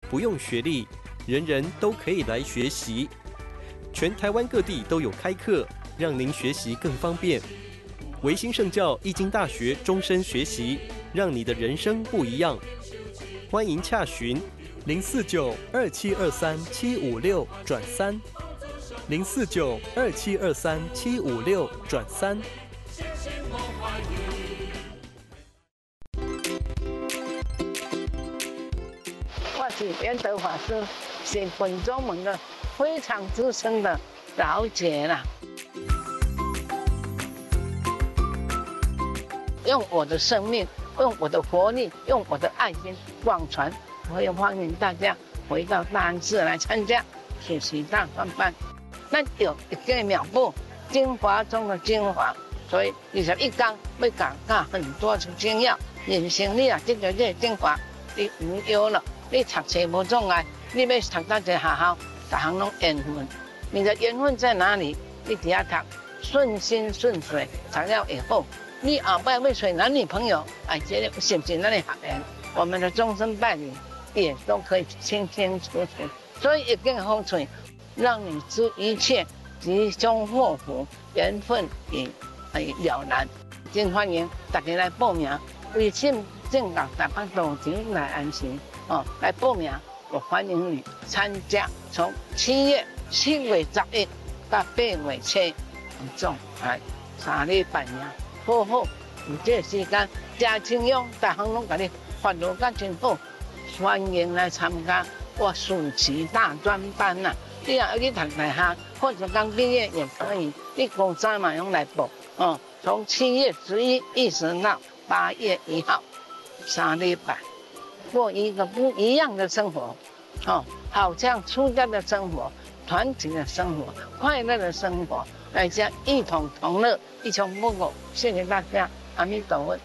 不用学历，人人都可以来学习。全台湾各地都有开课，让您学习更方便。维新圣教易经大学终身学习，让你的人生不一样。欢迎洽询049-2723-756-3，049-2723-756-3。 我是圆德法师，是本宗门的非常资深的老姐啦。用我的生命，用我的活力，用我的爱心广传。我也欢迎大家回到大安寺来参加学习大专班。咱有一个妙步，精华中的精华，所以21天要教很多的精要。人生你啊，这个精华，你无忧了。你读册无障碍，你要读到一个学校，各项拢缘分。你的缘分在哪里？你底下读，顺心顺水，读了以后，你后摆要找男女朋友，这个是不是咱的学员？我们的终身伴侣也都可以清清楚楚。所以一定好处，让你知一切吉凶祸福，缘分也了然。真欢迎大家来报名，微信正港台北路前来安心。来报名，我欢迎你参加。从7月11到8月7，总3礼拜呀，好好有这个时间，真清用，大行拢甲你发落甲真好，欢迎来参加我暑期大专班呐。你若要去读大学，或者刚毕业也可以，你高三嘛用来报。从7月11一直到8月1号，3礼拜。过一个不一样的生活，好像出家的生活、团体的生活、快乐的生活，大家一同同乐，一穷不苟。谢谢大家，阿弥陀佛。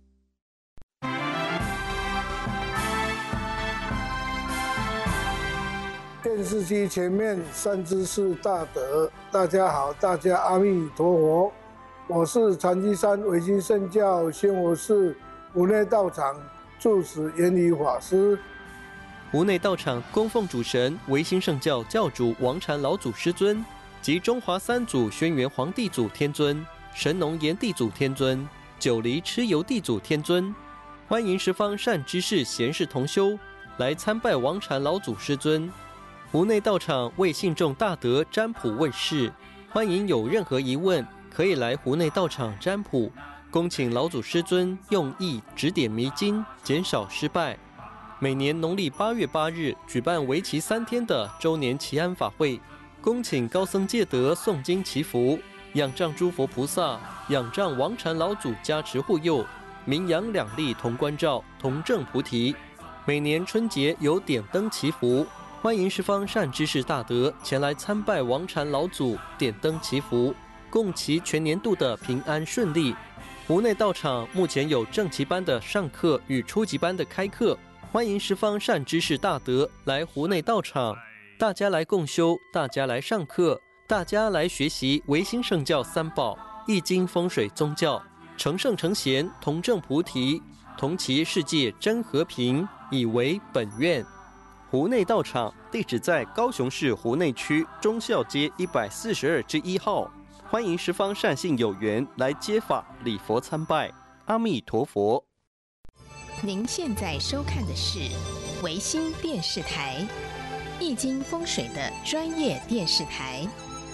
电视机前面善知识大德，大家好，大家阿弥陀佛。我是禅机山维新圣教宣活寺五内道场住持圆理法师。 湖内道场供奉主神维新圣教教主王禅老祖师尊及中华三祖轩辕皇帝祖天尊、神农炎帝祖天尊、九黎蚩尤帝祖天尊。欢迎十方善知识贤士同修来参拜王禅老祖师尊。湖内道场为信众大德占卜问事，欢迎有任何疑问可以来湖内道场占卜。恭请老祖师尊用意指点迷津，减少失败。每年农历8月8日举办为期3天的周年祈安法会，恭请高僧戒德诵经祈福，仰仗诸佛菩萨，仰仗王禅老祖加持护佑，名扬两利同关照，同证菩提。每年春节有点灯祈福，欢迎十方善知识大德前来参拜王禅老祖，点灯祈福，共祈全年度的平安顺利。湖内道场目前有正期班的上课与初级班的开课，欢迎十方善知识大德来湖内道场，大家来共修，大家来上课，大家来学习维新圣教三宝、易经风水宗教，成圣成贤，同证菩提，同祈世界真和平，以为本愿。湖内道场地址在高雄市湖内区忠孝街142-1号。欢迎十方善信有缘来接法礼佛参拜，阿弥陀佛。 您现在收看的是维新电视台易经风水的专业电视台。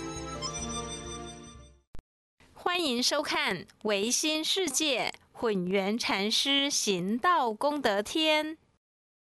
欢迎收看维新世界混元禅师行道功德天。